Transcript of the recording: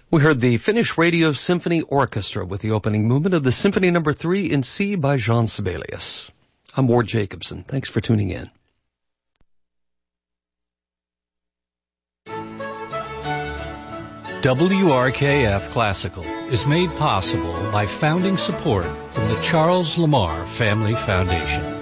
We heard the Finnish Radio Symphony Orchestra with the opening movement of the Symphony No. 3 in C by Jean Sibelius. I'm Ward Jacobson. Thanks for tuning in. WRKF Classical is made possible by founding support from the Charles Lamar Family Foundation.